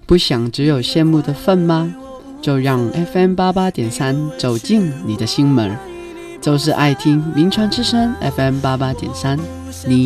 不想只有羡慕的份吗？就让 FM88.3 走进你的心门，就是爱听名传之声 FM88.3，你